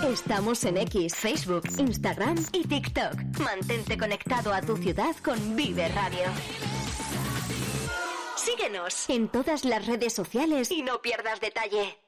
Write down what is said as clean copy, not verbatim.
Estamos en X, Facebook, Instagram y TikTok. Mantente conectado a tu ciudad con Vive Radio. Síguenos en todas las redes sociales y no pierdas detalle.